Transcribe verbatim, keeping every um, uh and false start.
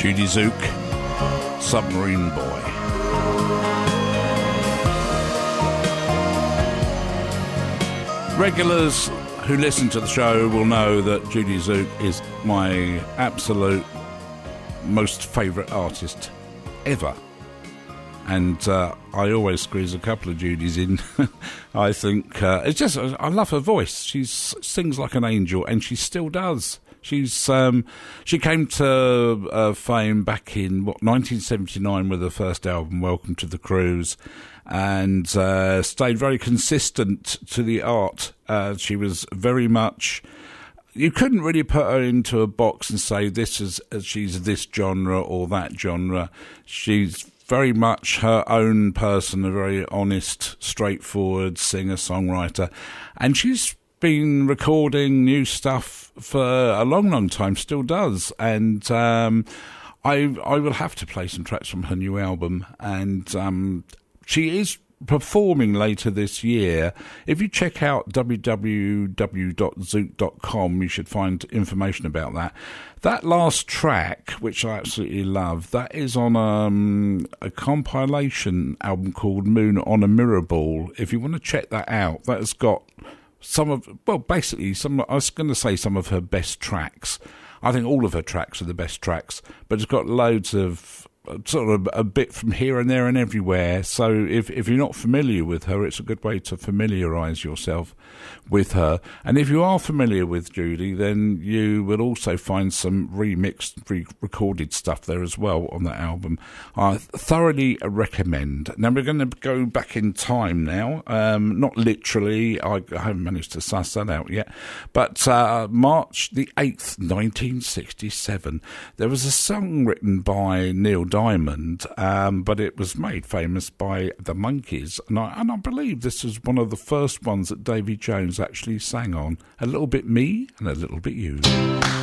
Judy Zook, Submarine Boy. Regulars who listen to the show will know that Judy Zook is my absolute most favourite artist ever. And uh, I always squeeze a couple of Judys in. I think uh, it's just, I love her voice. She sings like an angel, and she still does. She's um, she came to uh, fame back in what nineteen seventy-nine with her first album, Welcome to the Cruise, and uh, stayed very consistent to the art. Uh, she was very much. You couldn't really put her into a box and say this is she's this genre or that genre. She's very much her own person, a very honest, straightforward singer-songwriter, and she's been recording new stuff for a long, long time, still does, and um, I I will have to play some tracks from her new album, and um, she is performing later this year. If you check out w w w dot zook dot com, you should find information about that. That last track, which I absolutely love, that is on um, a compilation album called Moon on a Mirror Ball. If you want to check that out, that has got some of, well, basically, some. I was going to say some of her best tracks. I think all of her tracks are the best tracks, but it's got loads of sort of a bit from here and there and everywhere. So if if you're not familiar with her, it's a good way to familiarise yourself with her. And if you are familiar with Judy, then you will also find some remixed, re-recorded stuff there as well on that album. I thoroughly recommend. Now we're going to go back in time now. Um, not literally, I, I haven't managed to suss that out yet. But uh, March the eighth, nineteen sixty-seven, there was a song written by Neil Diamond, um, but it was made famous by the Monkees, and I, and I believe this was one of the first ones that Davy Jones actually sang on. A little bit me and a little bit you.